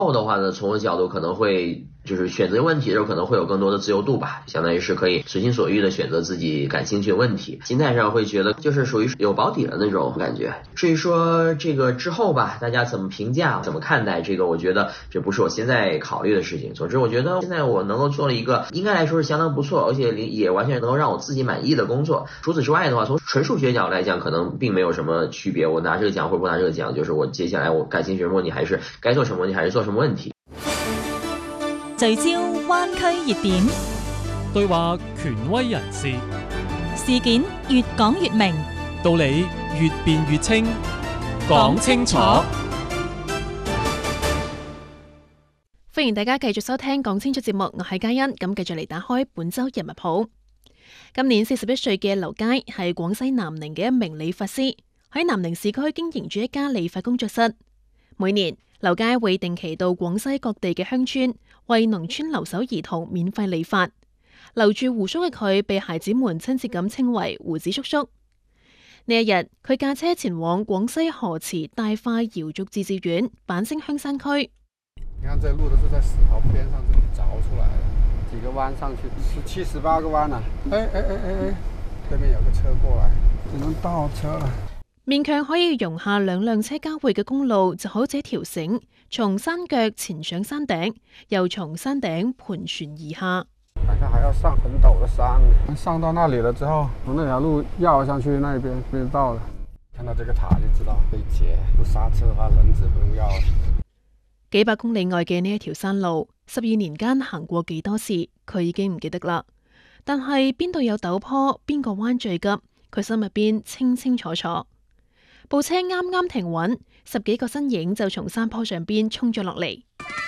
後的話呢，從我角度可能會就是選擇問題的時候可能會有更多的自由度吧，相當於是可以隨心所欲的選擇自己感興趣的問題，心態上會覺得就是屬於有保底的那種感覺。至於說這個之後吧，大家怎麼評價怎麼看待這個，我覺得這不是我現在考慮的事情。總之我覺得現在我能夠做了一個應該來說是相當不錯，而且也完全能夠讓我自己滿意的工作。除此之外的話，從純數學角度來講可能並沒有什麼區別，我拿這個獎或者不拿這個獎，就是我接下來我感興趣什麼問題還是該做什麼問題還是做什麼問題。 聚焦灣區熱點， 對話權威人士， 事件越講越明， 道理越辯越清，講清楚。 歡迎大家繼續收聽講清楚節目，我係嘉欣。咁繼續嚟打開本周人物譜。今年41歲嘅劉佳係廣西南寧嘅一名理髮師，喺南寧市區經營住一家理髮工作室。每年劉佳會定期到廣西各地嘅鄉村，為農村留守兒童免費理髮。留住鬍鬚嘅佢，被孩子們親切咁稱為鬍子叔叔。呢一日，佢駕車前往廣西河池大化瑤族自治縣板星香山區。 你看，這路都是在石頭邊上這裡鑿出來的，幾個彎上去，17、18個彎啊！哎，對面有個車過來，只能倒車了。 勉強可以容下兩輛車交匯嘅公路，就好似一條繩，從山腳纏上山頂，又從山頂盤旋而下。 好像還要上很陡的山，上到那裡了之後，從那條路繞上去那邊就到了。看到這個塔就知道可以截，不剎車的話輪子不用繞。 幾百公里外嘅呢一條山路，12年間行過幾多次，佢已經唔記得啦。但係邊度有陡坡，邊個彎最急，佢心入邊清清楚楚。部車啱啱停穩，10幾個身影就從山坡上邊衝咗落嚟。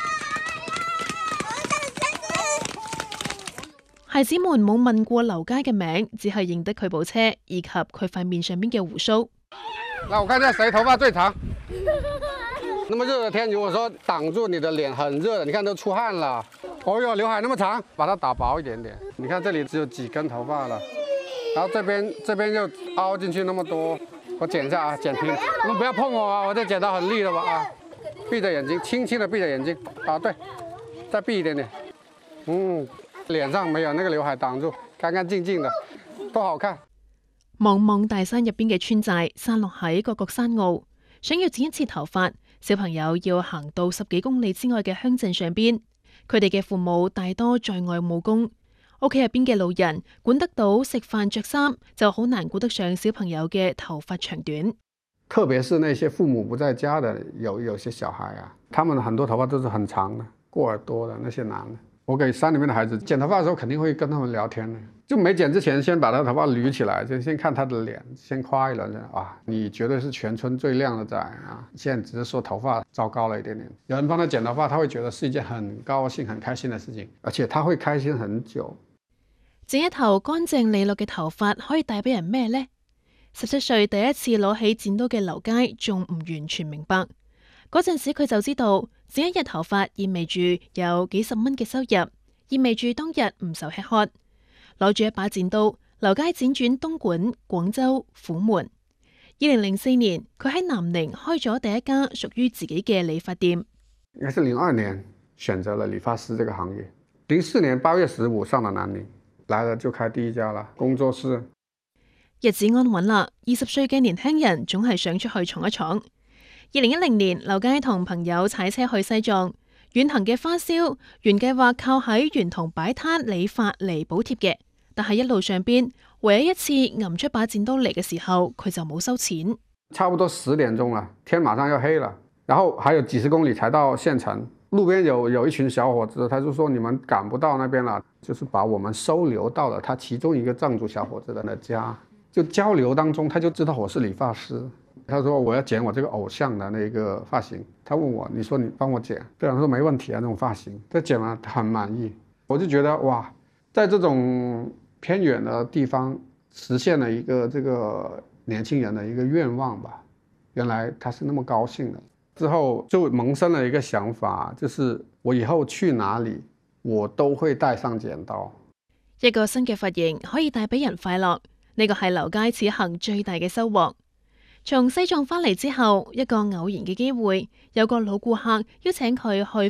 孩子們冇問過劉佳嘅名，只係認得佢部車以及佢塊面上邊嘅鬍鬚。 那我看下誰頭髮最長？那麼熱的天，如果說擋住你的臉很熱的，你看都出汗了。哦喲，劉海那麼長，把它打薄一點點。你看這裡只有幾根頭髮了，然後這邊又凹進去那麼多。我剪一下啊，剪平，你們不要碰我啊！我這剪刀很利的吧啊！閉着眼睛，輕輕的閉着眼睛啊，對，再閉一點點。臉上沒有那個劉海擋住，乾乾淨淨的，多好看。 茫茫大山入邊嘅村寨，散落喺各個山坳，想要剪一次頭髮，小朋友要行到10幾公里之外嘅鄉鎮上邊。佢哋嘅父母大多在外務工。屋企入邊嘅老人管得到食飯着衫，就好難顧得上小朋友嘅頭髮長短。 特別是那些父母不在家的，有些小孩啊，他們很多頭髮都是很長的，過耳朵的那些男的。我給山裡面的孩子剪頭髮的時候，肯定會跟他們聊天的。就沒剪之前，先把他頭髮捋起來，就先看他的臉，先誇一輪。啊，你絕對是全村最靚的仔啊！現在只是說頭髮糟糕了一點點。有人幫他剪頭髮，他會覺得是一件很高興、很開心的事情，而且他會開心很久。 剪一頭乾淨利落嘅頭髮可以帶俾人咩呢？17歲第一次攞起剪刀嘅劉佳仲唔完全明白，嗰陣時佢就知道剪一日頭髮意味住有幾十蚊嘅收入，意味住當日唔受吃喝。攞住一把剪刀，劉佳輾轉東莞、廣州、虎門。2004年，佢喺南寧開咗第一家屬於自己嘅理髮店。 應該是02年選擇了理髮師這個行業，04年8月15上了南寧。來了就開第一家啦，工作室。 日子安穩啦，20歲嘅年輕人總係想出去闖一闖。2010年，劉佳同朋友踩車去西藏，遠行嘅花銷原計劃靠喺沿途擺攤理髮嚟補貼嘅，但係一路上邊唯一一次揞出把剪刀嚟嘅時候，佢就冇收錢。 差不多10點鐘啦，天馬上要黑了，然後還有幾十公里才到縣城。路邊有一群小伙子，他就說你們趕不到那邊了，就是把我們收留到了他其中一個藏族小伙子的家。就交流當中，他就知道我是理髮師。他說我要剪我這個偶像的那個髮型。他問我，你說你幫我剪？對啊，他說沒問題啊，那種髮型。他剪了，他很滿意。我就覺得哇，在這種偏遠的地方實現了一個這個年輕人的一個願望吧。原來他是那麼高興的。之後就萌生了一個想法，就是我以後去哪裡，我都會帶上剪刀。 一個新嘅髮型可以帶俾人快樂，呢個係劉佳此行最大嘅收穫。從西藏返嚟之後，一個偶然嘅機會，有個老顧客邀請佢去